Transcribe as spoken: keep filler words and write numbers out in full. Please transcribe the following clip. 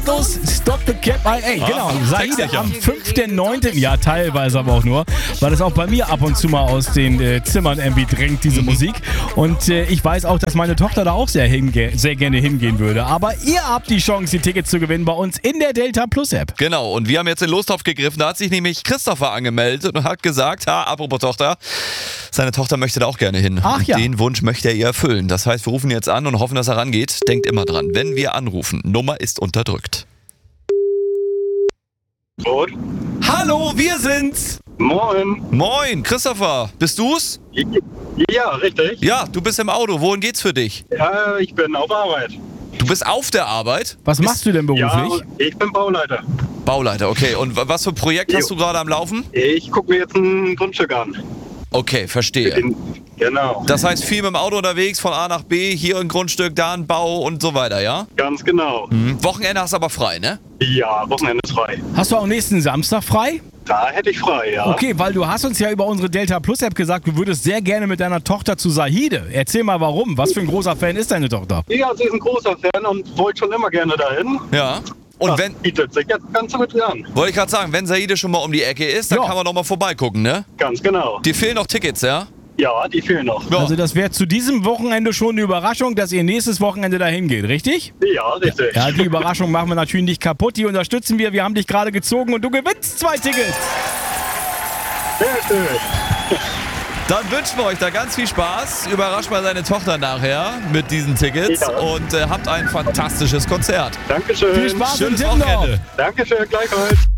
los, Stop the Cap. Ey, genau, Saide am fünften neunten Ja, teilweise aber auch nur, weil das auch bei mir ab und zu mal aus den äh, Zimmern irgendwie drängt, diese mhm. Musik. Und äh, ich weiß auch, dass meine Tochter da auch sehr, hinge- sehr gerne hingehen würde. Aber ihr habt die Chance, die Tickets zu gewinnen bei uns in der Delta Plus App. Genau, und wir haben jetzt den Lostopf gegriffen. Da hat sich nämlich Christopher angemeldet und hat gesagt, ha, apropos Tochter, seine Tochter möchte da auch gerne hin. Ach ja. Den Wunsch möchte er ihr erfüllen. Das heißt, wir rufen jetzt an und hoffen, dass er rangeht. Denkt immer dran, wenn wir anrufen, Nummer ist unterdrückt. Gut. Hallo, wir sind's. Moin. Moin, Christopher, bist du's? Ja, richtig. Ja, du bist im Auto. Wohin geht's für dich? Ja, ich bin auf Arbeit. Du bist auf der Arbeit? Was machst du denn beruflich? Ja, ich bin Bauleiter. Bauleiter, okay. Und was für ein Projekt Jo. hast du gerade am Laufen? Ich gucke mir jetzt ein Grundstück an. Okay, verstehe. Genau. Das heißt, viel mit dem Auto unterwegs, von A nach B, hier ein Grundstück, da ein Bau und so weiter, ja? Ganz genau. Mhm. Wochenende hast du aber frei, ne? Ja, Wochenende ist frei. Hast du auch nächsten Samstag frei? Da hätte ich frei, ja. Okay, weil du hast uns ja über unsere Delta Plus App gesagt, du würdest sehr gerne mit deiner Tochter zu Saide. Erzähl mal warum. Was für ein großer Fan ist deine Tochter? Ja, sie ist ein großer Fan und wollte schon immer gerne dahin. Ja. Und das wenn, bietet sich jetzt ganz gut an. wollte ich gerade sagen, wenn Saide schon mal um die Ecke ist, dann Ja. kann man doch mal vorbeigucken, ne? Ganz genau. Dir fehlen noch Tickets, ja? Ja, die fehlen noch. Ja. Also das wäre zu diesem Wochenende schon eine Überraschung, dass ihr nächstes Wochenende dahin geht, richtig? Ja, richtig. Ja, die Überraschung machen wir natürlich nicht kaputt. Die unterstützen wir. Wir haben dich gerade gezogen und du gewinnst zwei Tickets. Sehr schön. Dann wünschen wir euch da ganz viel Spaß. Überrascht mal seine Tochter nachher mit diesen Tickets Ja. und äh, habt ein fantastisches Konzert. Dankeschön. Viel Spaß im Schönes Tipp noch. Wochenende. Dankeschön, gleichfalls.